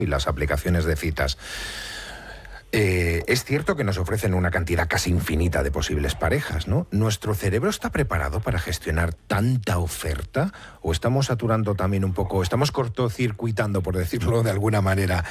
y las aplicaciones de citas. Es cierto que nos ofrecen una cantidad casi infinita de posibles parejas, ¿no? ¿Nuestro cerebro está preparado para gestionar tanta oferta? ¿O estamos saturando también un poco, estamos cortocircuitando, por decirlo de alguna manera,